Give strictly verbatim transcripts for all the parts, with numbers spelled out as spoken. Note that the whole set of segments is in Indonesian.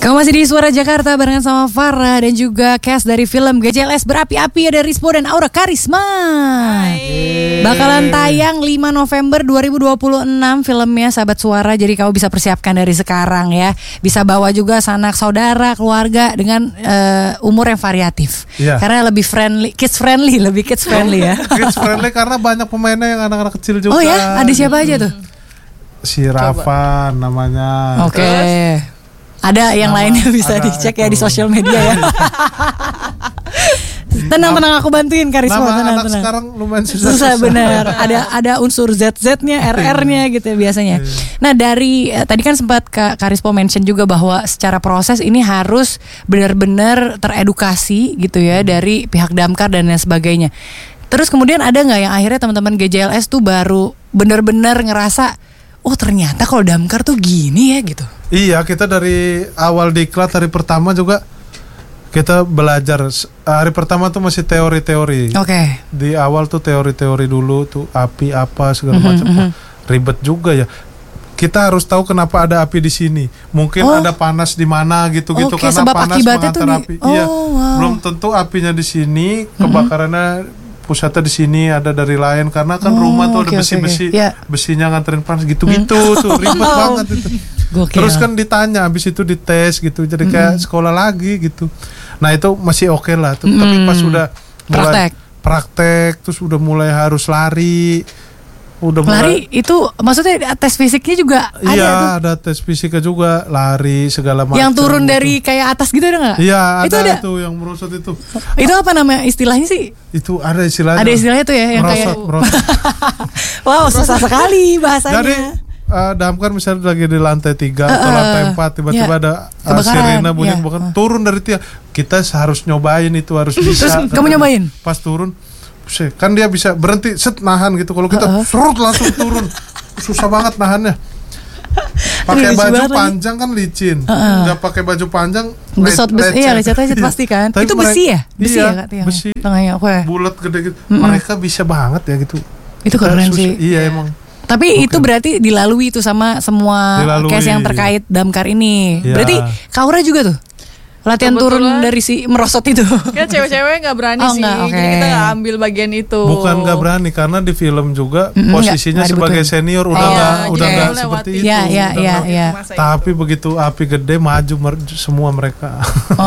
Kamu masih di Suara Jakarta barengan sama Farah dan juga cast dari film G J L S Berapi-Api, ada Rispo dan Aura Karisma. Hai. Bakalan tayang lima November dua ribu dua puluh enam filmnya, sahabat Suara. Jadi kamu bisa persiapkan dari sekarang ya. Bisa bawa juga sanak saudara, keluarga dengan uh, umur yang variatif. Yeah. Karena lebih friendly, kids friendly, lebih kids friendly ya. Kids friendly karena banyak pemainnya yang anak-anak kecil juga. Oh ya, ada siapa aja tuh? Si Rafa namanya. Oke. Okay. Ada yang Nama, lainnya bisa dicek itu. Ya di sosial media ya. Tenang-tenang, aku bantuin Karisma. Nama tenang, anak tenang. sekarang lumayan susah. Susah benar. Ada ada unsur Z Z-nya, R R-nya gitu ya biasanya. Nah dari eh, tadi kan sempat Karisma mention juga bahwa secara proses ini harus benar-benar teredukasi gitu ya dari pihak Damkar dan lain sebagainya. Terus kemudian ada nggak yang akhirnya teman-teman G J L S tuh baru benar-benar ngerasa, oh ternyata kalau Damkar tuh gini ya gitu. Iya, kita dari awal diklat hari pertama juga kita belajar. Hari pertama tuh masih teori-teori. Oke. Okay. Di awal tuh teori-teori dulu tuh api apa segala mm-hmm, macam. mm-hmm. Ribet juga ya. Kita harus tahu kenapa ada api di sini. Mungkin oh. ada panas di mana gitu-gitu okay, karena panas mengantar api. Oh, iya. Wow. Belum tentu apinya di sini, kebakarannya mm-hmm. pusatnya di sini, ada dari lain karena kan oh, rumah tuh okay, ada besi-besi, okay, okay. Yeah. besinya nganterin panas gitu-gitu hmm. tuh ribet banget itu. Gokil. Terus kan ditanya, habis itu dites gitu, jadi kayak hmm. sekolah lagi gitu. Nah itu masih oke okay lah, tuh. Hmm. Tapi pas sudah mulai praktek, praktek, terus udah mulai harus lari. Udah lari mulai, itu maksudnya tes fisiknya juga ada. Iya tuh. ada tes fisiknya juga, lari segala macam. Yang turun gitu. Dari kayak atas gitu ada nggak? Iya itu ada, ada tuh yang merosot itu. Itu apa nama istilahnya sih? Itu ada istilahnya. Ada istilahnya tuh ya yang merosot, kayak. Merosot. Wow susah sekali bahasanya. Jadi uh, Damkar misalnya lagi di lantai tiga uh, atau lantai empat tiba-tiba yeah. ada uh, sirena bunyi yeah. kebakaran, turun dari tiang. Kita harus nyobain itu, harus bisa. Terus kamu nyobain? Pas turun kan dia bisa berhenti set nahan gitu. Kalau kita uh-uh. serut langsung turun, susah banget nahannya. Pakai baju panjang kan licin, uh-uh. nggak pakai baju panjang besot besi ya lecet-lecet pasti kan. Tapi itu besi ya, besi iya, ya katanya. Besi, tengahnya okay. bulat gede gitu. Mm-hmm. Mereka bisa banget ya gitu. Itu keren sih. Iya emang. Tapi okay. itu berarti dilalui itu sama semua dilalui. Case yang terkait Damkar ini. Ya. Berarti Kaura juga tuh latihan kebetulan turun dari si merosot itu. Kan cewek-cewek nggak berani oh, sih, enggak, okay. jadi kita nggak ambil bagian itu. Bukan nggak berani karena di film juga mm-hmm, posisinya enggak, sebagai enggak senior udah nggak oh, udah nggak seperti itu. Ya, ya, ya, ya. Tapi itu. Begitu api gede maju mer- semua mereka.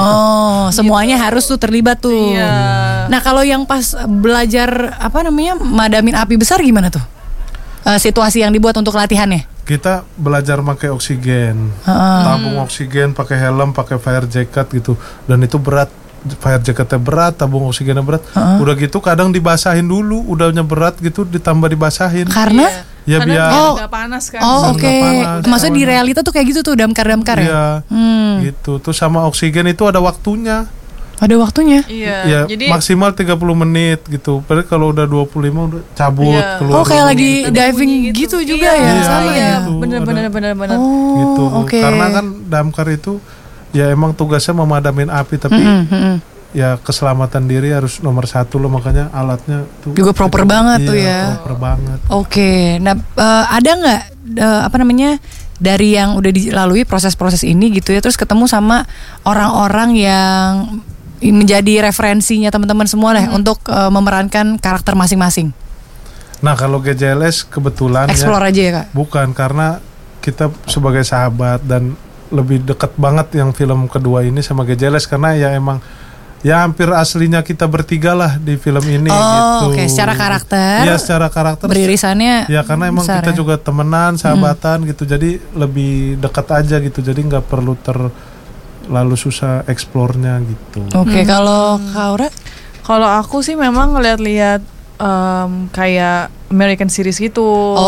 Oh, semuanya gitu. Harus tuh terlibat tuh. Iya. Nah kalau yang pas belajar apa namanya madamin api besar gimana tuh? Uh, situasi yang dibuat untuk latihannya? Kita belajar pakai oksigen, uh. tabung oksigen, pakai helm, pakai fire jacket gitu, dan itu berat, fire jacketnya berat, tabung oksigennya berat. Uh. Udah gitu kadang dibasahin dulu, udahnya berat gitu ditambah dibasahin. Karena? Ya karena biar oh, nggak panas kan. Oh oke. Okay. Maksudnya di realita tuh kayak gitu tuh damkar-damkar ya? Iya. Hmm. Gitu. Terus sama oksigen itu ada waktunya. Ada waktunya? Iya. Ya, jadi maksimal tiga puluh menit gitu. Padahal kalau udah dua puluh lima udah cabut iya. keluar. Oh kayak dulu. lagi diving gitu, gitu juga iya, ya? Iya, sama ya? gitu. Bener bener bener bener. Oh, gitu. Okay. Karena kan damkar itu ya emang tugasnya memadamin api, tapi mm-hmm. ya keselamatan diri harus nomor satu loh, makanya alatnya tuh juga proper gitu. banget iya, tuh ya. Proper banget. Oke. Okay. Nah uh, ada nggak uh, apa namanya dari yang udah dilalui proses-proses ini gitu ya, terus ketemu sama orang-orang yang menjadi referensinya teman-teman semua lah hmm. untuk uh, memerankan karakter masing-masing. Nah kalau G J L S kebetulan explore ya, aja ya kak? Bukan, karena kita sebagai sahabat dan lebih dekat banget yang film kedua ini sama G J L S karena ya emang ya hampir aslinya kita bertiga lah di film ini oh, gitu. Oke, okay. Secara karakter. Iya, secara karakter. Beririsannya. Ya karena emang kita ya? juga temenan, sahabatan hmm. gitu. Jadi lebih dekat aja gitu. Jadi nggak perlu ter lalu susah eksplornya gitu. Oke, okay, hmm. kalau Kaura? Kalau aku sih memang ngeliat-liat um, kayak American series gitu.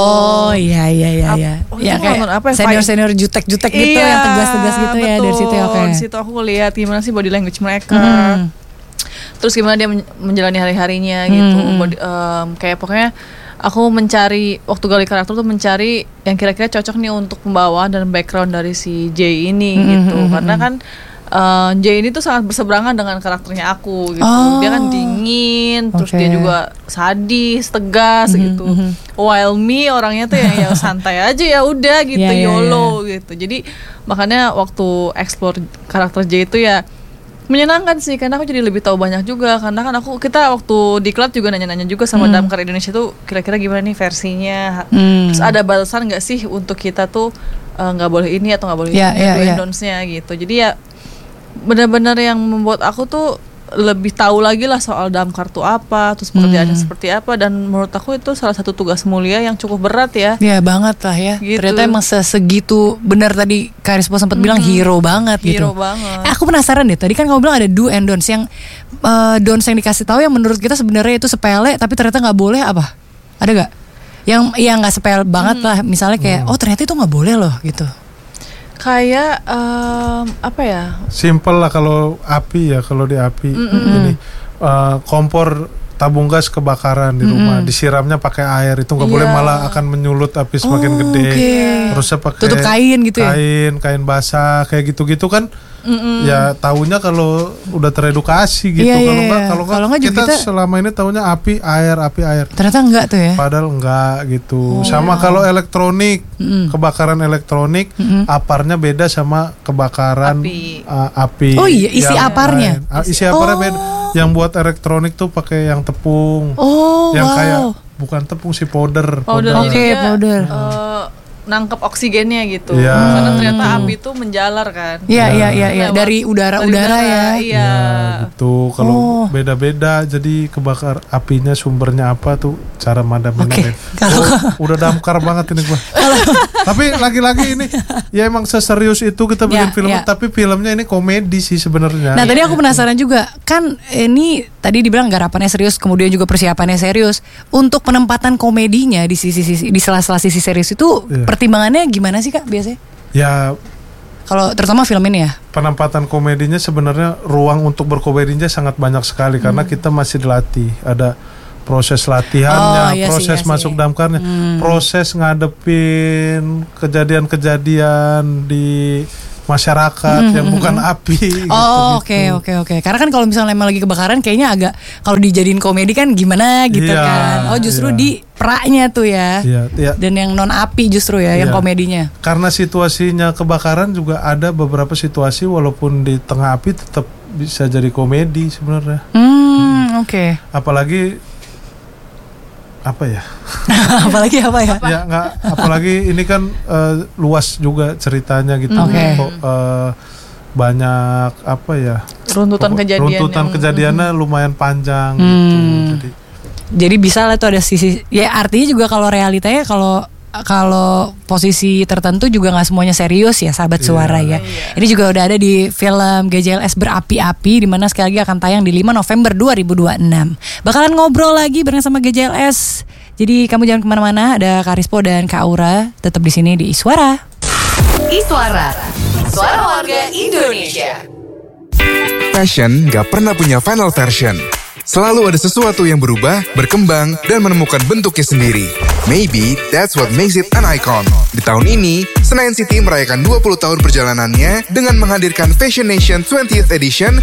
Oh iya iya iya iya. Oh, ya kayak apa, senior-senior jutek-jutek gitu iya, yang tegas-tegas gitu betul. Ya dari situ ya. Oke. Okay. Di situ aku lihat gimana sih body language mereka. Hmm. Terus gimana dia menjalani hari-harinya gitu. Hmm. Body, um, kayak pokoknya aku mencari waktu gali karakter tuh mencari yang kira-kira cocok nih untuk pembawa dan background dari si J ini mm-hmm. gitu. Karena kan uh, Jay ini tuh sangat berseberangan dengan karakternya aku gitu. Oh. Dia kan dingin, terus Okay. dia juga sadis, tegas Mhm, gitu. mhm. While me orangnya tuh yang ya santai aja ya udah gitu, Yeah, yeah, YOLO gitu. Jadi makanya waktu explore karakter Jay itu ya menyenangkan sih, karena aku jadi lebih tahu banyak juga. Karena kan aku kita waktu di klub juga nanya-nanya juga sama Hmm. Damkar Indonesia tuh kira-kira gimana nih versinya. Hmm. Terus ada batasan nggak sih untuk kita tuh eh, nggak boleh ini atau nggak boleh Ya, ini, ya, do ya. and don'ts-nya gitu. Jadi ya benar-benar yang membuat aku tuh lebih tahu lagi lah soal Damkar tuh apa, terus pekerjaannya Hmm. seperti apa, dan menurut aku itu salah satu tugas mulia yang cukup berat ya. Ya banget lah ya. Gitu. Ternyata emang segitu, benar tadi Karisma sempat bilang hero banget gitu. Hero banget. Eh, aku penasaran deh, tadi kan kamu bilang ada do and don'ts. Yang uh, don'ts yang dikasih tahu yang menurut kita sebenarnya itu sepele tapi ternyata nggak boleh apa? Ada nggak? Yang yang nggak sepele banget lah, misalnya kayak oh ternyata itu nggak boleh loh gitu. Kayak em, apa ya? Simple lah kalau api ya, kalau di api ini eh, kompor tabung gas kebakaran di rumah, disiramnya pakai air itu nggak boleh, Iya. malah akan menyulut api semakin Oh, gede. oke. Terusnya pakai Tutup kain gitu ya? Kain, kain basah kayak gitu-gitu kan. Mm-mm. Ya taunya kalau udah teredukasi gitu. Iya, iya, Kalau nggak iya. kalau Kalau nggak nggak juga kita, kita- selama ini taunya api air api air. Ternyata enggak tuh ya. Padahal enggak gitu. Sama kalau elektronik, Mm-mm. kebakaran elektronik, Mm-mm. aparnya beda sama kebakaran Api. uh, api. Oh iya, isi yang aparnya? lain. Ah, isi aparnya Oh. beda. Yang buat elektronik tuh pakai yang tepung. Oh yang wow. kayak bukan tepung sih, powder. Powder, Oke, jadi dia, powder. eh, nangkep oksigennya gitu. Iya. Karena ternyata api itu menjalar kan. Iya iya Ya. iya iya Lewat- dari udara-udara dari ya. Iya. Ya, gitu. Kalau Oh. beda-beda, jadi kebakar apinya sumbernya apa tuh, cara madamnya Oke. beda. Kalau Oh, udah damkar banget ini gua. Tapi lagi-lagi ini ya emang seserius itu kita bikin Ya, film, ya. tapi filmnya ini komedi sih sebenarnya. Nah tadi aku penasaran juga, kan ini tadi dibilang garapannya serius, kemudian juga persiapannya serius. Untuk penempatan komedinya di sisi sisi di sela-sela sisi serius itu Iya. pertimbangannya gimana sih Kak biasanya? Ya Kalau terutama film ini ya. penempatan komedinya sebenarnya ruang untuk berkomedinya sangat banyak sekali karena Hmm. kita masih dilatih. Ada proses latihannya, Oh, iya sih, proses iya masuk sih. damkarnya, Hmm. proses ngadepin kejadian-kejadian di masyarakat yang bukan api. Hmm, Oh oke gitu-gitu. oke oke. Karena kan kalau misalnya emang lagi kebakaran, kayaknya agak kalau dijadiin komedi kan gimana gitu Iya, kan. Oh justru iya. di praknya tuh ya. Iya, iya. Dan yang non api justru ya, yang Iya. komedinya. Karena situasinya kebakaran juga ada beberapa situasi walaupun di tengah api tetap bisa jadi komedi sebenarnya. Hmm oke. Apalagi apa ya? Apalagi apa ya? Ya nggak, apalagi ini kan eh, luas juga ceritanya gitu. Oke. Kok, eh, banyak apa ya? Runtutan pokok- kejadian Runtutan yang- kejadiannya lumayan panjang Hmm. gitu. Jadi Jadi bisa lah tuh ada sisi, ya artinya juga kalau realitanya kalau kalau posisi tertentu juga nggak semuanya serius ya sahabat Iya. suara ya. Ini juga udah ada di film G J L S Berapi-Api, di mana sekali lagi akan tayang di lima November dua ribu dua puluh enam. Bakalan ngobrol lagi bareng sama G J L S. Jadi kamu jangan kemana-mana, ada Karispo dan Kak Aura tetap di sini di Iswara. Iswara, suara warga Indonesia. Fashion gak pernah punya final version. Selalu ada sesuatu yang berubah, berkembang, dan menemukan bentuknya sendiri. Maybe that's what makes it an icon. Di tahun ini, Senayan City merayakan dua puluh tahun perjalanannya dengan menghadirkan Fashion Nation twentieth Edition